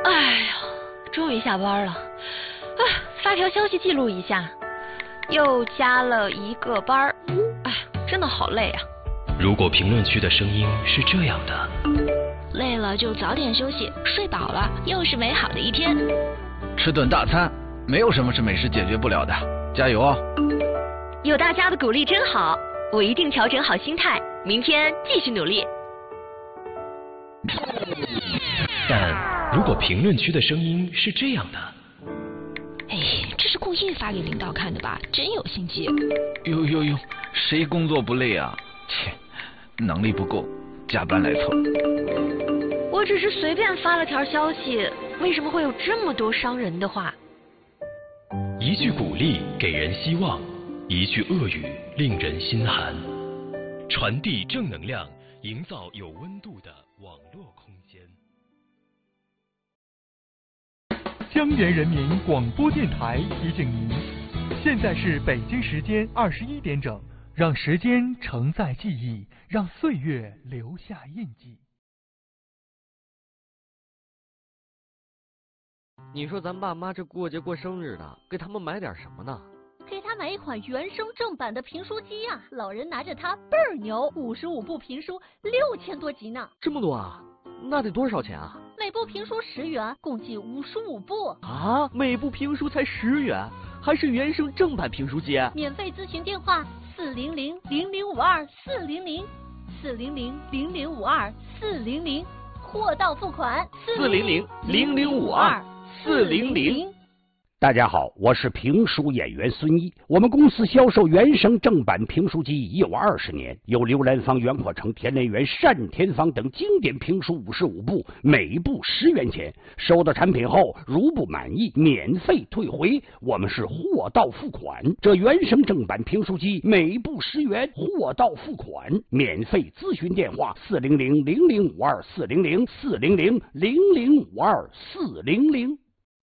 哎呀，终于下班了。发条消息记录一下，又加了1个班儿。哎，真的好累啊。 如果评论区的声音是这样的， 累了就早点休息，睡饱了又是美好的一天。 吃顿大餐，没有什么是美食解决不了的，加油哦！ 有大家的鼓励真好，我一定调整好心态，明天继续努力。 但如果评论区的声音是这样的， 哎，这是故意发给领导看的吧？真有心机。 哟，谁工作不累啊？切，能力不够，加班来凑。 我只是随便发了条消息，为什么会有这么多伤人的话？ 一句鼓励给人希望，一句恶语令人心寒。传递正能量，营造有温度的网络空间。 江源人民广播电台提醒您，现在是北京时间21点整，让时间承载记忆，让岁月留下印记。 你说咱爸妈这过节过生日的，给他们买点什么呢？ 给他买一款原声正版的评书机呀，老人拿着它倍儿牛，55部评书6000多集呢。 这么多啊？那得多少钱啊？ 每部评书10元，共计55部。 啊，每部评书才10元，还是原声正版评书机？ 免费咨询电话400-0052-400，400-0052-400，货到付款 400-0052-400。 大家好，我是评书演员孙一。我们公司销售原声正版评书机已有20年，有刘兰芳、袁阔成、田连元、单田芳等经典评书55部，每部10元钱。收到产品后，如不满意，免费退回。我们是货到付款。这原声正版评书机每部10元，货到付款。免费咨询电话400-0052-400，400-0052-400。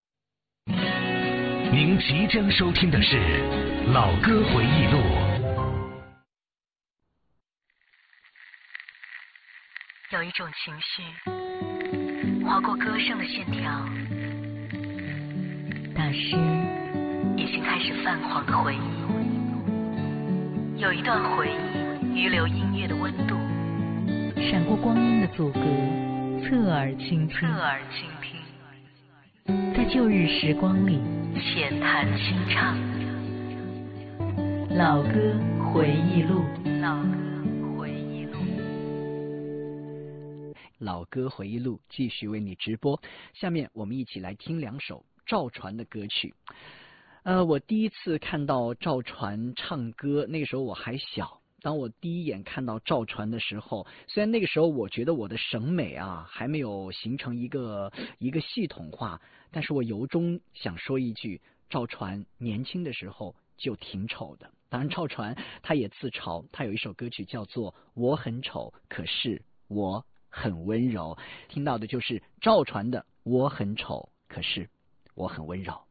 您即将收听的是《老歌回忆录》。 有一种情绪划过歌声的线条，大师已经开始泛黄的回忆。有一段回忆余留音乐的温度，闪过光阴的阻隔，侧耳倾听，在旧日时光里浅谈清唱。老歌回忆录， 老歌回忆录继续为你直播。下面我们一起来听2首赵传的歌曲。我第一次看到赵传唱歌，那个时候我还小。当我第一眼看到赵传的时候，虽然那个时候我觉得我的审美还没有形成一个系统化，但是我由衷想说一句，赵传年轻的时候就挺丑的。当然赵传他也自嘲，他有一首歌曲叫做《我很丑，可是我很温柔》，听到的就是赵传的《我很丑，可是我很温柔》。